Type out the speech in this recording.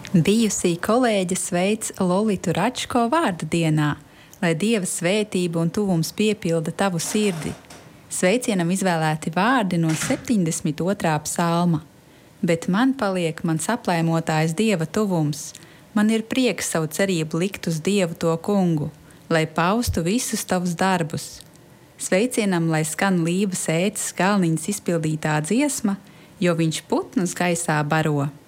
Bijusī kolēģe sveic Lolitu Račko vārda dienā, lai Dieva svētība un tuvums piepilda tavu sirdi. Sveicienam izvēlēti vārdi no 72. psalma. Bet man paliek mans aplēmotājs Dieva tuvums. Man ir prieks savu cerību likt uz Dievu to kungu, lai paustu visus tavus darbus. Sveicienam, lai skan Lības ēces galniņas izpildītā dziesma, jo viņš putnus gaisā baro.